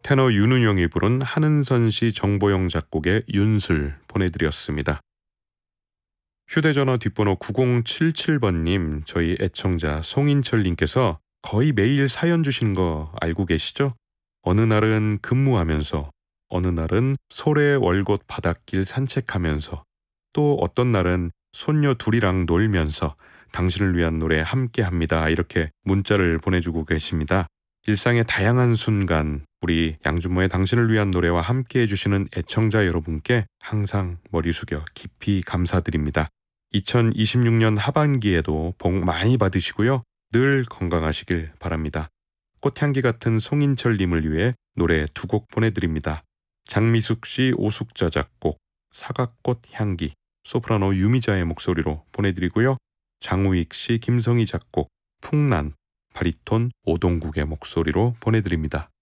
테너 윤은영이 부른 한은선 씨 정보영 작곡의 윤술 보내드렸습니다. 휴대전화 뒷번호 9077번님, 저희 애청자 송인철님께서 거의 매일 사연 주시는 거 알고 계시죠? 어느 날은 근무하면서, 어느 날은 소래 월곶 바닷길 산책하면서, 또 어떤 날은 손녀 둘이랑 놀면서 당신을 위한 노래 함께합니다. 이렇게 문자를 보내주고 계십니다. 일상의 다양한 순간, 우리 양준모의 당신을 위한 노래와 함께해 주시는 애청자 여러분께 항상 머리 숙여 깊이 감사드립니다. 2026년 하반기에도 복 많이 받으시고요. 늘 건강하시길 바랍니다. 꽃향기 같은 송인철님을 위해 노래 2곡 보내드립니다. 장미숙 씨 오숙자 작곡 사각꽃 향기, 소프라노 유미자의 목소리로 보내드리고요. 장우익 씨 김성희 작곡 풍란, 바리톤 오동국의 목소리로 보내드립니다.